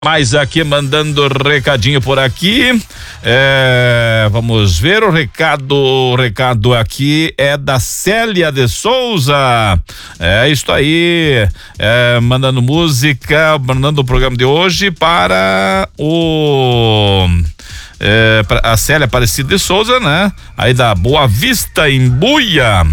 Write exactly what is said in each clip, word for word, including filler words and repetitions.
Mais aqui mandando recadinho por aqui, é, vamos ver o recado, o recado aqui é da Célia de Souza, é isso aí, é, mandando música, mandando o programa de hoje para o é, a Célia Aparecida de Souza, né? Aí da Boa Vista, em Buia.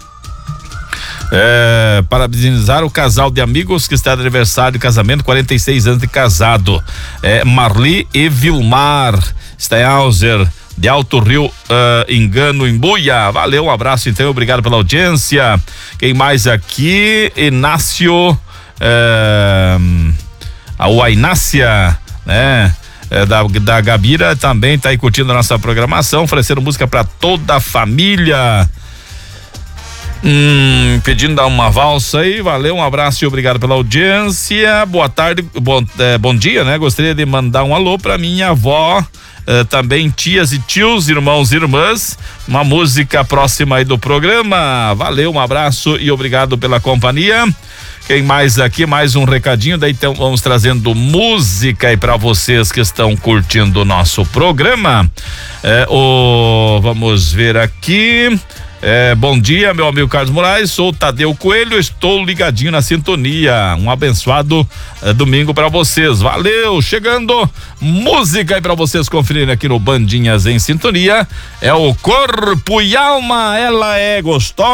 É, parabenizar o casal de amigos que está de aniversário de casamento, quarenta e seis anos de casado, é, Marli e Vilmar Steinhauser, de Alto Rio, uh, Engano, em Buia. Valeu, um abraço então, obrigado pela audiência. Quem mais aqui? Inácio, é, a Inácia, né? É, da, da Gabira também tá aí curtindo a nossa programação, oferecendo música para toda a família. Hum, pedindo dar uma valsa aí, valeu, um abraço e obrigado pela audiência. Boa tarde, bom, é, bom dia, né? Gostaria de mandar um alô pra minha avó, é, também tias e tios, irmãos e irmãs, uma música próxima aí do programa. Valeu, um abraço e obrigado pela companhia. Quem mais aqui? Mais um recadinho, daí então vamos trazendo música aí pra vocês que estão curtindo o nosso programa. É, o, vamos ver aqui. É, bom dia, meu amigo Carlos Moraes, sou o Tadeu Coelho, estou ligadinho na sintonia. Um abençoado é, domingo pra vocês. Valeu, chegando música aí pra vocês conferirem aqui no Bandinhas em Sintonia. É o Corpo e Alma, ela é gostosa.